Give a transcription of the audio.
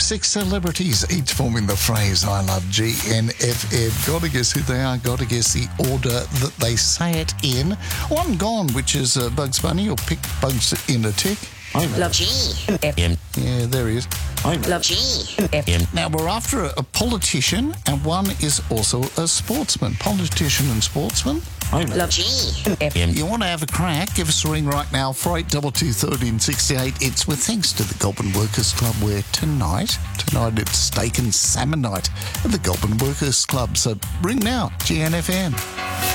6 celebrities, each forming the phrase I love GNFM. Gotta guess who they are, gotta guess the order that they say it in. One gone, which is Bugs Bunny, or pick Bugs in a tick. I love GNFM. Yeah, there he is. I love GNFM. Now, we're after a politician, and one is also a sportsman. Politician and sportsman. I love GNFM. You want to have a crack? Give us a ring right now, 48221368. It's with thanks to the Goulburn Workers Club, where tonight it's steak and salmon night at the Goulburn Workers Club. So ring now, GNFM.